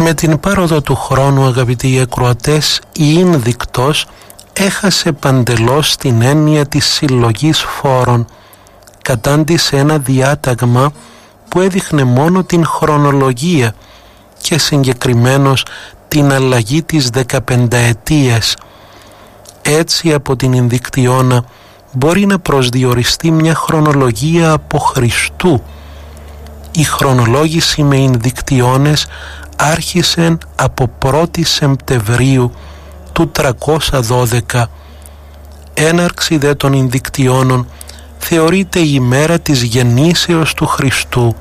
Με την πάροδο του χρόνου, αγαπητοί ακροατές, η Ίνδικτος έχασε παντελώς την έννοια της συλλογής φόρων, κατάντησε ένα διάταγμα που έδειχνε μόνο την χρονολογία και συγκεκριμένως την αλλαγή της 15ετίας. Έτσι από την Ινδικτιώνα μπορεί να προσδιοριστεί μια χρονολογία από Χριστού. Η χρονολόγηση με Ινδικτιώνες άρχισε από 1η Σεπτεμβρίου του 312. Έναρξη δε των Ινδικτιώνων θεωρείται η ημέρα της γεννήσεως του Χριστού.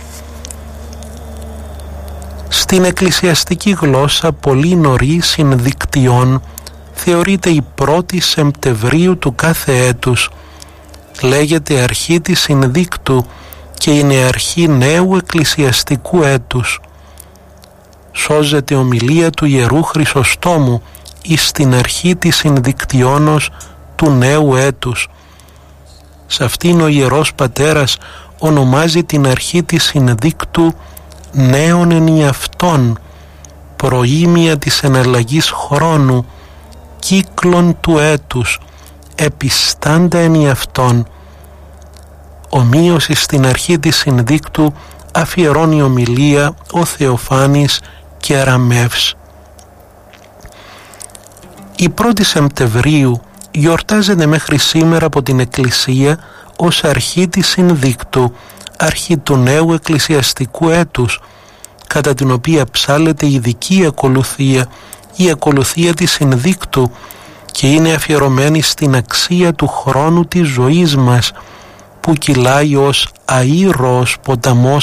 Στην εκκλησιαστική γλώσσα πολύ νωρίς Ινδικτιών θεωρείται η 1η Σεπτεμβρίου του κάθε έτους. Λέγεται αρχή της Ινδίκτου και είναι αρχή νέου εκκλησιαστικού έτους. Σώζεται ομιλία του Ιερού Χρυσοστόμου εις την αρχή της Ινδικτιώνος του νέου έτους. Σε αυτήν ο Ιερός Πατέρας ονομάζει την αρχή της Ινδίκτου νέον ενιαυτόν, προήμια της εναλλαγής χρόνου, κύκλων του έτους, επιστάντα ενιαυτόν. Ομοίωση στην αρχή της Ινδίκτου αφιερώνει ομιλία ο Θεοφάνης Κεραμεύς. Η 1η Σεπτεμβρίου γιορτάζεται μέχρι σήμερα από την Εκκλησία ως αρχή της Ινδίκτου, αρχή του νέου εκκλησιαστικού έτους, κατά την οποία ψάλλεται η ειδική ακολουθία, η ακολουθία της Ινδίκτου, και είναι αφιερωμένη στην αξία του χρόνου της ζωής μας, που κυλάει ως αήρωος ποταμός